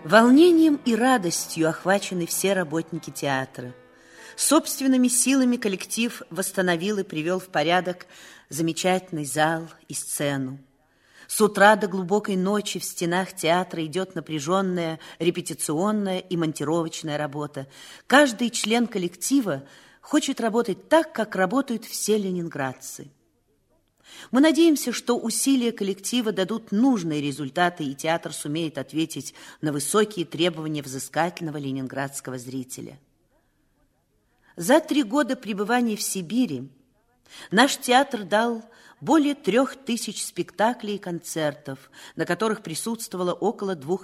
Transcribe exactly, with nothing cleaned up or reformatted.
Волнением и радостью охвачены все работники театра. Собственными силами коллектив восстановил и привел в порядок замечательный зал и сцену. С утра до глубокой ночи в стенах театра идет напряженная репетиционная и монтировочная работа. Каждый член коллектива хочет работать так, как работают все ленинградцы. Мы надеемся, что усилия коллектива дадут нужные результаты, и театр сумеет ответить на высокие требования взыскательного ленинградского зрителя. За три года пребывания в Сибири наш театр дал более трех тысяч спектаклей и концертов, на которых присутствовало около двух